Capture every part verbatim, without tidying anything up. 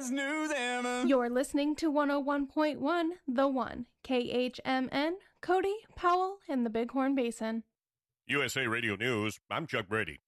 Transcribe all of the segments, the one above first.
always knew them. You're listening to one oh one point one The One, K H M N, Cody, Powell, and the Bighorn Basin. U S A Radio News, I'm Chuck Brady.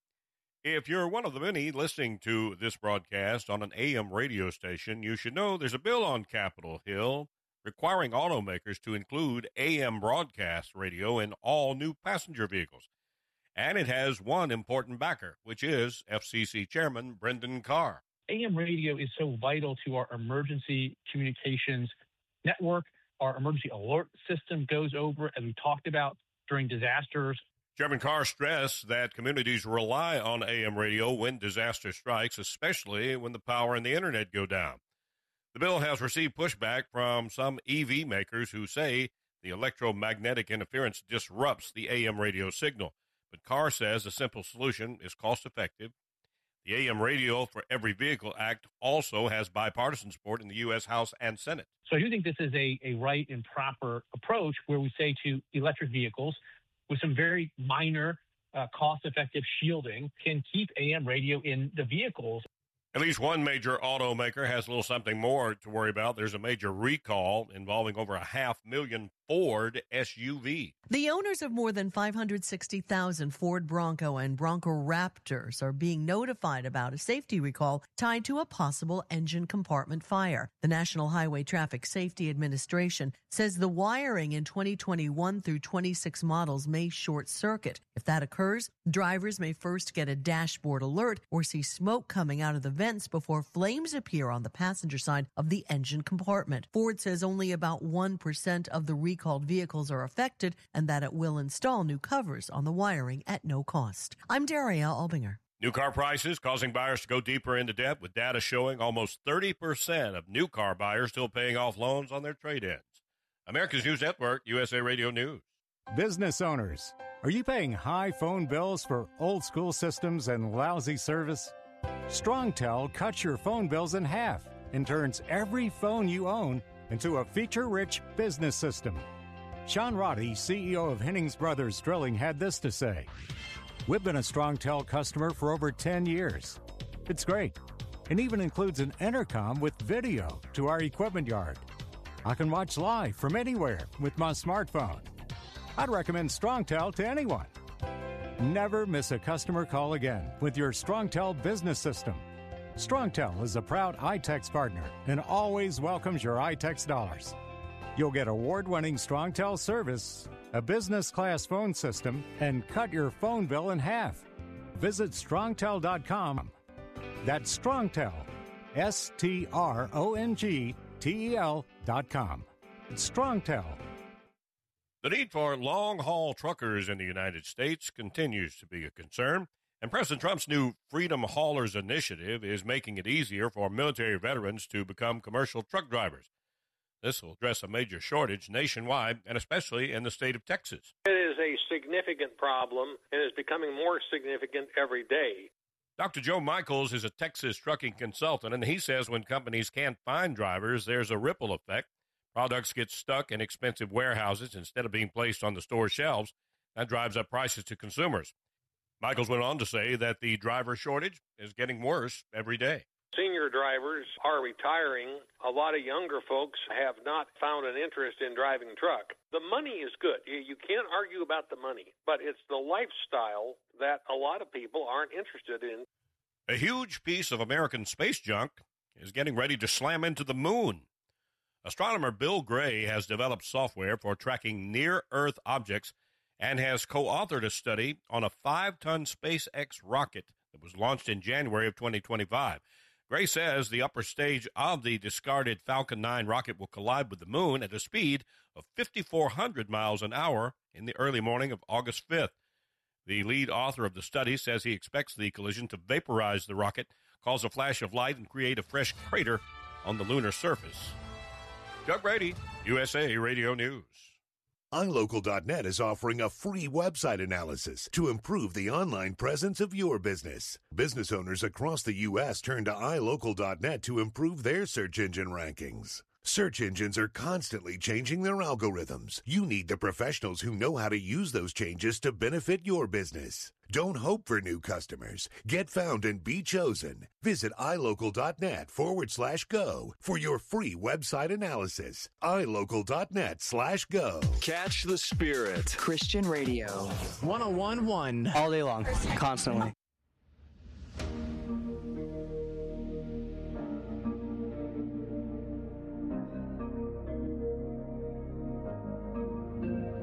If you're one of the many listening to this broadcast on an A M radio station, you should know there's a bill on Capitol Hill requiring automakers to include A M broadcast radio in all new passenger vehicles. And it has one important backer, which is F C C Chairman Brendan Carr. A M radio is so vital to our emergency communications network. Our emergency alert system goes over, as we talked about, during disasters. Chairman Carr stressed that communities rely on A M radio when disaster strikes, especially when the power and the internet go down. The bill has received pushback from some E V makers who say the electromagnetic interference disrupts the A M radio signal. But Carr says a simple solution is cost-effective. The A M Radio for Every Vehicle Act also has bipartisan support in the U S House and Senate. So I do think this is a, a right and proper approach where we say to electric vehicles, with some very minor uh, cost-effective shielding, can keep A M radio in the vehicles. At least one major automaker has a little something more to worry about. There's a major recall involving over a half million Ford S U V. The owners of more than five hundred sixty thousand Ford Bronco and Bronco Raptors are being notified about a safety recall tied to a possible engine compartment fire. The National Highway Traffic Safety Administration says the wiring in twenty twenty-one through twenty-six models may short circuit. If that occurs, drivers may first get a dashboard alert or see smoke coming out of the vents before flames appear on the passenger side of the engine compartment. Ford says only about one percent of the recall Recalled vehicles are affected and that it will install new covers on the wiring at no cost. I'm Daria Albinger. New car prices causing buyers to go deeper into debt, with data showing almost thirty percent of new car buyers still paying off loans on their trade-ins. America's News Network, U S A Radio News. Business owners, are you paying high phone bills for old school systems and lousy service? StrongTel cuts your phone bills in half and turns every phone you own into a feature-rich business system. Sean Roddy, C E O of Hennings Brothers Drilling, had this to say. We've been a StrongTel customer for over ten years. It's great. It even includes an intercom with video to our equipment yard. I can watch live from anywhere with my smartphone. I'd recommend StrongTel to anyone. Never miss a customer call again with your StrongTel business system. StrongTel is a proud iTex partner and always welcomes your iTex dollars. You'll get award-winning StrongTel service, a business-class phone system, and cut your phone bill in half. Visit strongtel dot com. That's StrongTel, S T R O N G T E L dot com. It's StrongTel. The need for long-haul truckers in the United States continues to be a concern. And President Trump's new Freedom Haulers initiative is making it easier for military veterans to become commercial truck drivers. This will address a major shortage nationwide, and especially in the state of Texas. It is a significant problem and is becoming more significant every day. Doctor Joe Michaels is a Texas trucking consultant, and he says when companies can't find drivers, there's a ripple effect. Products get stuck in expensive warehouses instead of being placed on the store shelves. That drives up prices to consumers. Michaels went on to say that the driver shortage is getting worse every day. Senior drivers are retiring. A lot of younger folks have not found an interest in driving truck. The money is good. You can't argue about the money, but it's the lifestyle that a lot of people aren't interested in. A huge piece of American space junk is getting ready to slam into the moon. Astronomer Bill Gray has developed software for tracking near-Earth objects and has co-authored a study on a five-ton SpaceX rocket that was launched in January of twenty twenty-five. Gray says the upper stage of the discarded Falcon nine rocket will collide with the moon at a speed of fifty-four hundred miles an hour in the early morning of August fifth. The lead author of the study says he expects the collision to vaporize the rocket, cause a flash of light, and create a fresh crater on the lunar surface. Doug Brady, U S A Radio News. i local dot net is offering a free website analysis to improve the online presence of your business. Business owners across the U S turn to i local dot net to improve their search engine rankings. Search engines are constantly changing their algorithms. You need the professionals who know how to use those changes to benefit your business. Don't hope for new customers. Get found and be chosen. Visit ilocal.net forward slash go for your free website analysis. ilocal.net slash go. Catch the spirit. Christian radio. one oh one point one. All day long, constantly.